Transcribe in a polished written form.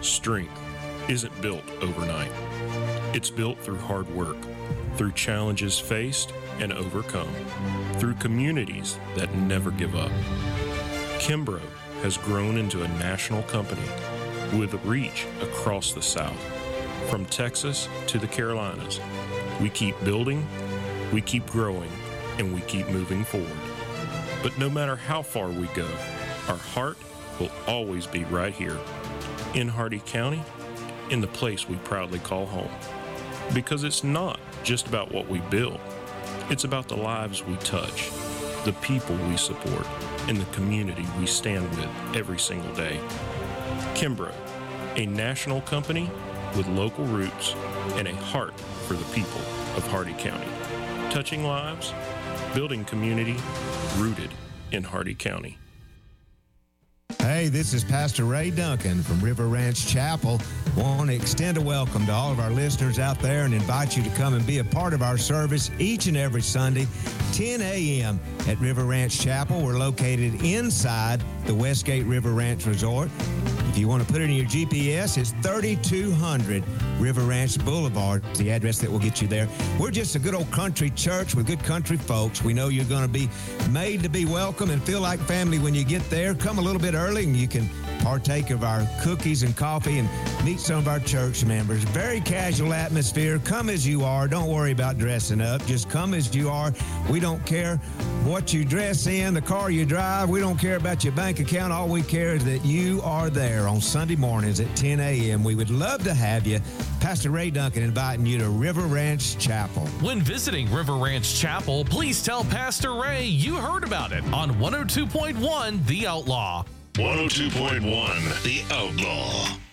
Strength isn't built overnight. It's built through hard work, through challenges faced and overcome, through communities that never give up. Kimbrough has grown into a national company with reach across the South. From Texas to the Carolinas, we keep building, we keep growing, and we keep moving forward. But no matter how far we go, our heart will always be right here in Hardee County, in the place we proudly call home. Because it's not just about what we build, it's about the lives we touch, the people we support, and the community we stand with every single day. Kimbrough, a national company with local roots and a heart for the people of Hardee County. Touching lives, building community, rooted in Hardee County. Hey, this is Pastor Ray Duncan from River Ranch Chapel. Want to extend a welcome to all of our listeners out there and invite you to come and be a part of our service each and every Sunday, 10 a.m. at River Ranch Chapel. We're located inside the Westgate River Ranch Resort. If you want to put it in your GPS, it's 3200 River Ranch Boulevard, the address that will get you there. We're just a good old country church with good country folks. We know you're going to be made to be welcome and feel like family when you get there. Come a little bit early and you can partake of our cookies and coffee and meet some of our church members. Very casual atmosphere. Come as you are. Don't worry about dressing up. Just come as you are. We don't care what you dress in, the car you drive. We don't care about your bank account. All we care is that you are there on Sunday mornings at 10 a.m. We would love to have you. Pastor Ray Duncan inviting you to River Ranch Chapel. When visiting River Ranch Chapel, please tell Pastor Ray you heard about it on 102.1 The Outlaw. 102.1 The Outlaw.